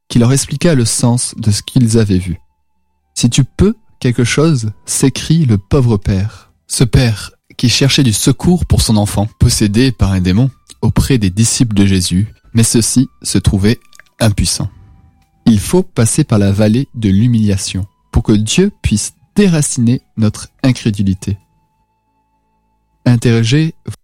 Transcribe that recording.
qui leur expliqua le sens de ce qu'ils avaient vu. « Si tu peux quelque chose, s'écrie le pauvre père. » Ce père qui cherchait du secours pour son enfant, possédé par un démon, auprès des disciples de Jésus, mais ceux-ci se trouvaient impuissants. Il faut passer par la vallée de l'humiliation pour que Dieu puisse déraciner notre incrédulité. Interrogez